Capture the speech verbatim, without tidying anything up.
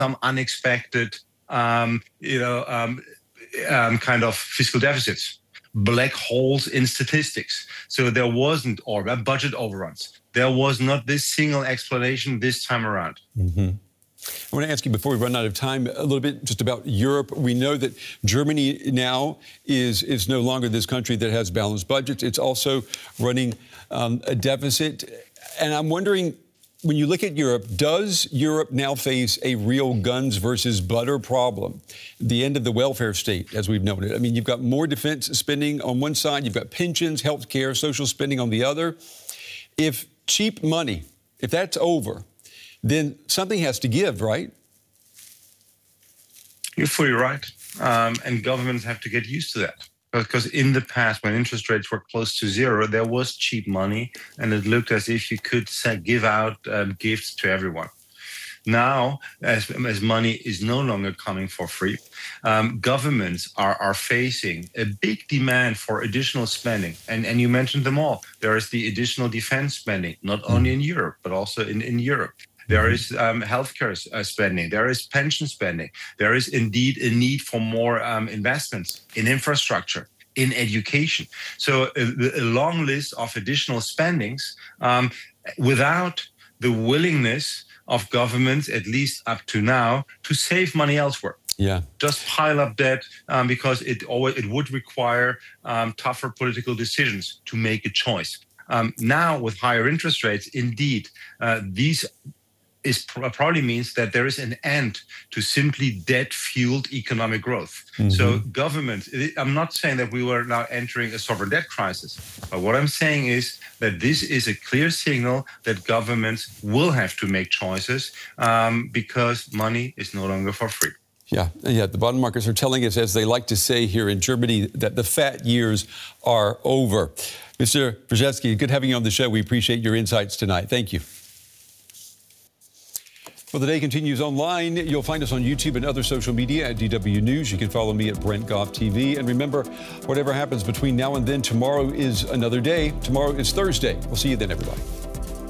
some unexpected, um, you know, um, um, kind of fiscal deficits, black holes in statistics. So there wasn't, or budget overruns. There was not this single explanation this time around. Mm-hmm. I want to ask you, before we run out of time, a little bit just about Europe. We know that Germany now is, is no longer this country that has balanced budgets. It's also running um, a deficit. And I'm wondering, when you look at Europe, does Europe now face a real guns versus butter problem? The end of the welfare state, as we've noted. I mean, you've got more defense spending on one side, you've got pensions, health care, social spending on the other. If cheap money, if that's over, then something has to give, right? You're fully right. Um, and governments have to get used to that. Because in the past, when interest rates were close to zero, there was cheap money, and it looked as if you could give out um, gifts to everyone. Now, as, as money is no longer coming for free, um, governments are, are facing a big demand for additional spending. And, and you mentioned them all. There is the additional defense spending, not only in Europe, but also in, in Europe. There is um, healthcare uh, spending. There is pension spending. There is indeed a need for more um, investments in infrastructure, in education. So a, a long list of additional spendings um, without the willingness of governments, at least up to now, to save money elsewhere. Yeah. Just pile up debt um, because it always it would require um, tougher political decisions to make a choice. Um, now, with higher interest rates, indeed, uh, these is probably means that there is an end to simply debt-fueled economic growth. Mm-hmm. So government, I'm not saying that we were now entering a sovereign debt crisis, but what I'm saying is that this is a clear signal that governments will have to make choices um, because money is no longer for free. Yeah, yeah. The bond markets are telling us, as they like to say here in Germany, that the fat years are over. Mister Brzezinski, good having you on the show. We appreciate your insights tonight. Thank you. Well, the day continues online. You'll find us on YouTube and other social media at D W News. You can follow me at Brent Goff T V. And remember, whatever happens between now and then, tomorrow is another day. Tomorrow is Thursday. We'll see you then, everybody.